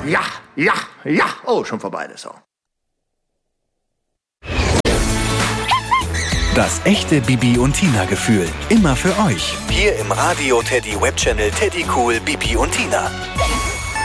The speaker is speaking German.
Ja. Oh, schon vorbei, der Song. Das echte Bibi und Tina Gefühl. Immer für euch. Hier im Radio Teddy Webchannel Teddy Cool Bibi und Tina.